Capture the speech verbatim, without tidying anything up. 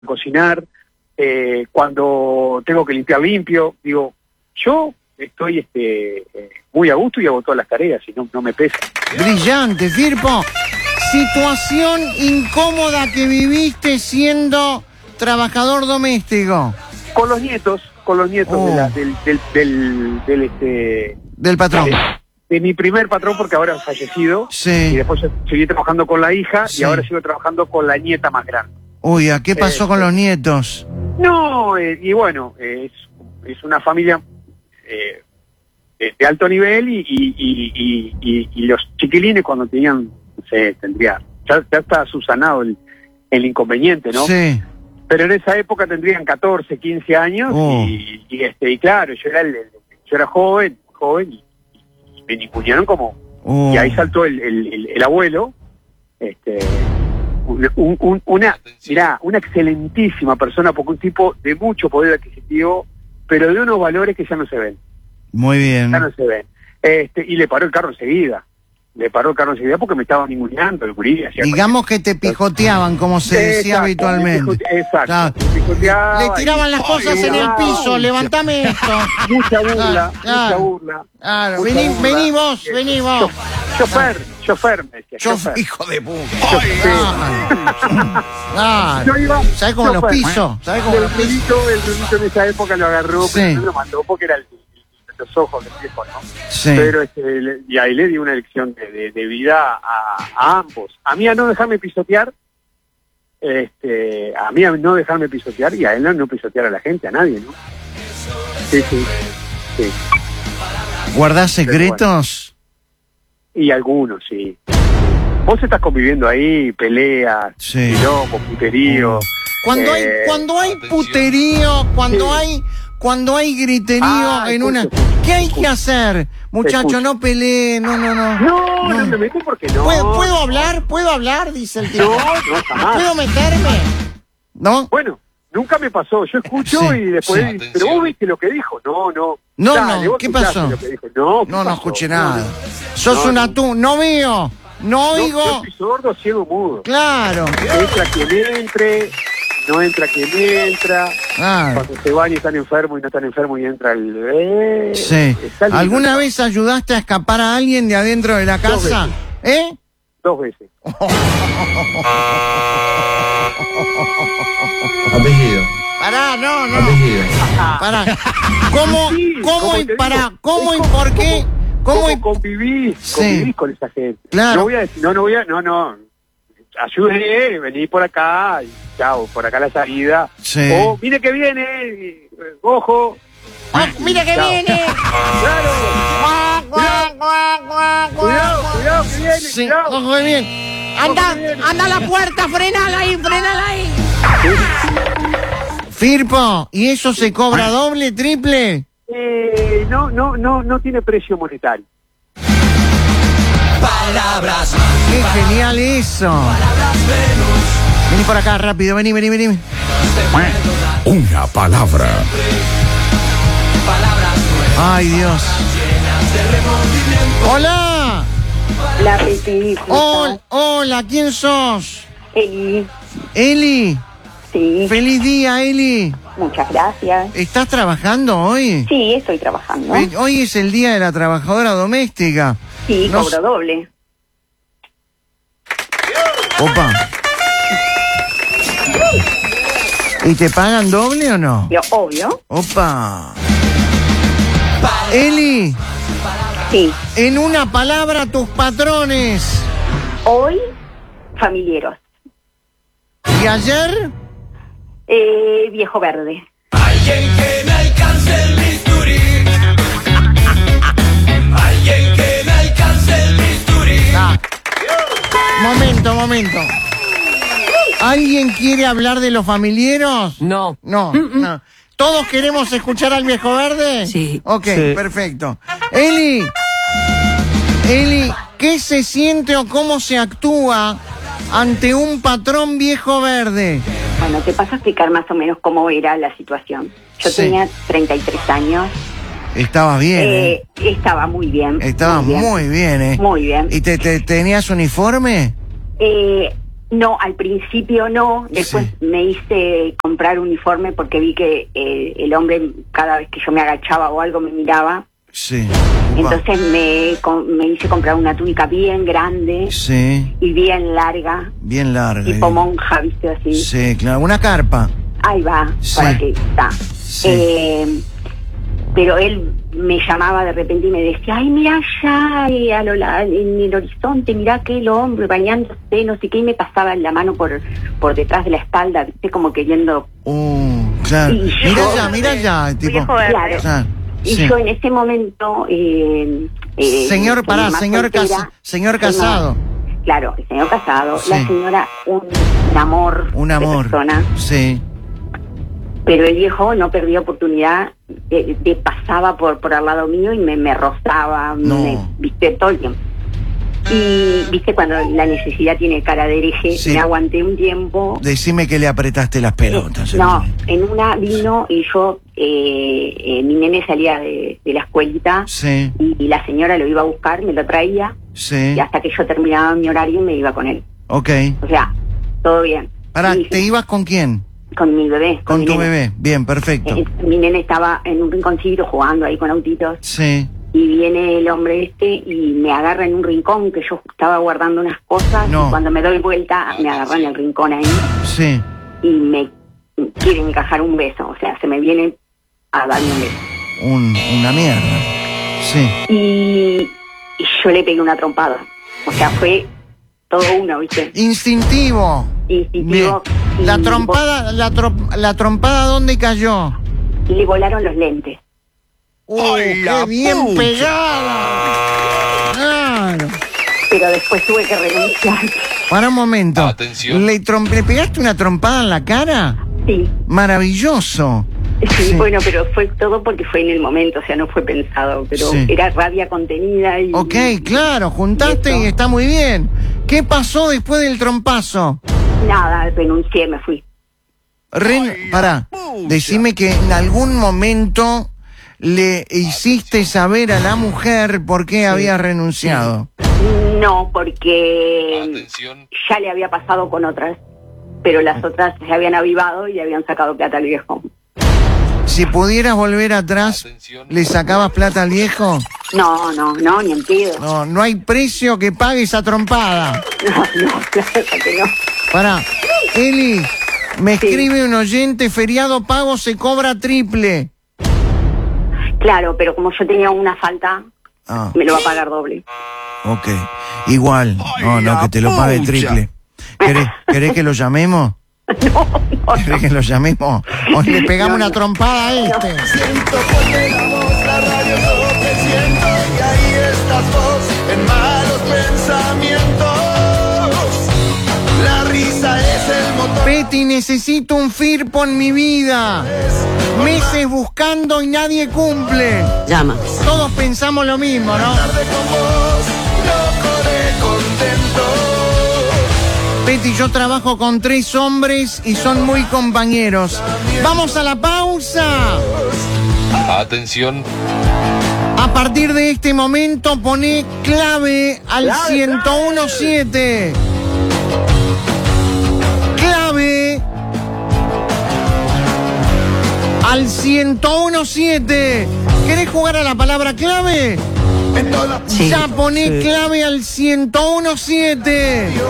cocinar, eh, cuando tengo que limpiar limpio, digo, yo estoy este eh, muy a gusto y hago todas las tareas y no, no me pesa. Brillante, Firpo. Situación incómoda que viviste siendo trabajador doméstico. Con los nietos, con los nietos oh. de la, del, del, del, del, este... Del patrón. De, de mi primer patrón, porque ahora ha fallecido. Sí. Y después seguí trabajando con la hija Sí. y ahora sigo trabajando con la nieta más grande. Uy, ¿a qué pasó Eh, con los nietos? No, eh, y bueno, eh, es, es una familia eh, de, de alto nivel y, y, y, y, y, y los chiquilines cuando tenían, no sé, tendría, ya, ya está subsanado el, el inconveniente, ¿no? Sí. Pero en esa época tendrían catorce, quince años Oh. y, y este y claro, yo era el, el- yo era joven, joven y, y me ningunearon como Oh. y ahí saltó el, el, el, el abuelo, este un, un, un- una mirá, una excelentísima persona, porque un tipo de mucho poder adquisitivo, pero de unos valores que ya no se ven, Muy bien. ya no se ven. Este, y le paró el carro enseguida. Le paró el carro enseguida porque me estaba ninguneando el gurí. hacía Digamos que te pijoteaban, como se decía Exacto, habitualmente. pijote- Exacto. Claro. Pijoteaba Le tiraban y- las cosas y- en el ah, piso, levantame esto. Mucha burla, Claro. mucha burla. Claro, mucha vení, burla. vení vos, Eh, vení vos. chof- Chofer, chofer, me decía. Yo, chofer. hijo de puta. Chofer. Ah, Yo iba, ¿sabés cómo los chofer. pisos? ¿Sabés cómo El los pisos? brunito, el brunito en esa época lo agarró, Sí. pero no lo mandó porque era el, el- los ojos del viejo, ¿no? Sí. Pero este, le- y ahí le di una lección de, de, de vida a, a ambos. A mí a no dejarme pisotear, este, a mí a no dejarme pisotear y a él a no pisotear a la gente, a nadie, ¿no? Sí, sí, sí. ¿Guardás secretos? Y algunos, sí. Vos estás conviviendo ahí, peleas, Sí. quilombo, puterío. Cuando hay, eh, cuando hay puterío, cuando Sí. hay, cuando hay griterío Ah, en escucho, una, escucho, ¿qué hay escucho. que hacer? Muchacho, Escucho. no peleen, no, no, no. No, no, me meto porque no. ¿Puedo, ¿puedo hablar? ¿Puedo hablar? Dice el tipo. No, no, jamás. ¿Puedo meterme? ¿No? Bueno, nunca me pasó. Yo escucho Sí, y después, sí. pero vos viste lo que dijo. No, no. No, Dale, no, vos ¿qué escuchaste pasó? lo que dijo. No, ¿qué No, no pasó? escuché No, nada. no. Sos No, un no. atún, no veo, no No, oigo. yo soy sordo, ciego, mudo. Claro. Entra quien entre, no entra quien entra. Claro. Cuando se van y están enfermos y no están enfermos y entra el... Eh, Sí. está lindo. ¿Alguna vez ayudaste a escapar a alguien de adentro de la Dos casa? ¿Eh? Dos veces. Apellido. Pará, no, no. Apellido. Pará. ¿Cómo, Sí, cómo como y te pará? digo, ¿Cómo es y como- por qué? ¿Cómo y ¿Cómo convivís? Sí. Convivís con esa gente. Claro. No voy a decir, no, no voy a, no, no. Ayude, vení por acá, y chao, por acá la salida. Sí. O, mire que viene, y, ojo. ¡Ah, mira que Chao. viene! Claro. ¡Guau, guau, guau, guau, Cuidado, guau! cuidado que viene, Sí, cuidado. ojo que bien. Anda, Ojo que viene. anda a la puerta, frenala ahí, frenala ahí. Firpo, ¿y eso se cobra doble, triple? Eh, no, no, no, no tiene precio monetario. Palabras. ¡Qué genial eso! Vení por acá, rápido, vení, vení, vení. Una palabra. Ay, Dios. ¡Hola! La Pepi, Hola, hola, ¿quién sos? Eli, Eli. sí, Feliz día, Eli. muchas gracias. ¿Estás trabajando hoy? Sí, estoy trabajando. Eh, Hoy es el día de la trabajadora doméstica. Sí, no cobro s- doble. Opa. ¿Y te pagan doble o no? Yo, obvio, Opa. Eli, sí. en una palabra, tus patrones. Hoy, familiares. ¿Y ayer? Eh, viejo verde. Alguien que me alcance el bisturí. Alguien que me alcance el bisturí. Ah. Momento, momento. ¿Alguien quiere hablar de los familiares? No. No, no. ¿Todos queremos escuchar al viejo verde? Sí. Ok, Sí. perfecto. Eli, Eli, ¿qué se siente o cómo se actúa ante un patrón viejo verde? Bueno, te paso a explicar más o menos cómo era la situación. Yo Sí. tenía treinta y tres años. Estabas bien, ¿eh? Eh, estaba muy bien. Estabas muy bien. muy bien, ¿eh? Muy bien. ¿Y te, te- tenías uniforme? Eh, No, al principio no, después Sí. me hice comprar uniforme porque vi que eh, el hombre cada vez que yo me agachaba o algo me miraba, Sí. entonces me, com- me hice comprar una túnica bien grande Sí, y bien larga, bien larga. tipo eh. monja, viste, así. Sí, claro, una carpa. Ahí va, Sí. para que está. Sí. Eh, pero él me llamaba de repente y me decía, ay, mira allá, eh, a lo la- en el horizonte, mira aquel hombre bañándose, no sé qué, y me pasaba la mano por por detrás de la espalda, viste, como queriendo... Uh, claro. Y yo- Mira allá, mira allá, tipo. Viejo verde. Claro. Claro, Y sí. yo en ese momento... Eh, eh, Señor, soy pará, más señor soltera, Cas- señor soy Casado. más- Claro, el señor Casado, Sí. la señora, un, un amor, Un amor. de persona. Sí. Pero el viejo no perdía oportunidad, de, de pasaba por por al lado mío y me, me rozaba, No. me, viste, todo el tiempo. Y viste cuando la necesidad tiene cara de hereje, Sí. me aguanté un tiempo. Decime que le apretaste las pelotas. No, hermano. en una vino y yo, eh, eh, mi nene salía de, de la escuelita Sí, y, y la señora lo iba a buscar, me lo traía sí. y hasta que yo terminaba mi horario me iba con él. Ok. O sea, todo bien. Pará, Y- ¿te ibas con quién? Con mi bebé. Con mi tu nene. bebé. Bien, perfecto. Eh, mi nene estaba en un rinconcito jugando ahí con autitos Sí. y viene el hombre este y me agarra en un rincón que yo estaba guardando unas cosas No. y cuando me doy vuelta me agarra en el rincón ahí Sí. y me quiere encajar un beso, o sea, se me viene a darme un beso. Un, una mierda. Sí. Y, y yo le pegué una trompada, o sea, fue todo uno, ¿viste? Instintivo. Instintivo. Bien. y La trompada, la, tro- la trompada, ¿dónde cayó? vo- Le volaron los lentes. ¡Uy, qué bien pegada! Claro. Pero después tuve que renunciar. Para un momento. Atención. ¿Le, trom- ¿Le pegaste una trompada en la cara? Sí. Maravilloso. Sí, Sí. bueno, pero fue todo porque fue en el momento, o sea, no fue pensado, pero Sí. era rabia contenida y... Ok, claro, juntaste y y eso. está muy bien. ¿Qué pasó después del trompazo? Nada, renuncié, me fui. Ren, pará, decime que en algún momento le hiciste saber a la mujer por qué había renunciado. No, porque Atención. ya le había pasado con otras, pero las otras se habían avivado y le habían sacado plata al viejo. Si pudieras volver atrás, Atención. ¿le sacabas plata al viejo? No, no, no, ni en pedo. No, no hay precio que pague esa trompada. No, no, claro que no. Pará, Eli, me Sí. escribe un oyente, feriado pago se cobra triple. Claro, pero como yo tenía una falta, Ah, me lo va a pagar doble. ok. Igual, no, no, que te lo pague triple. ¿Querés, querés que lo llamemos? No, no, no. ¿Querés que lo llamemos? O le pegamos No, una no. trompada a este. Siento fuerte la voz, la radio solo te siento y ahí estás vos en malos pensamientos. La risa es el motor. Peti, necesito un Firpo en mi vida. Meses buscando y nadie cumple. Llama. Todos pensamos lo mismo, ¿no? Tarde con vos, loco de contento. Peti, yo trabajo con tres hombres y son muy compañeros. ¡Vamos a la pausa! Atención. A partir de este momento poné clave al ciento uno siete. Clave al ciento uno siete. ¿Querés jugar a la palabra clave? En toda Sí. Ya poné Sí. clave al ciento uno siete.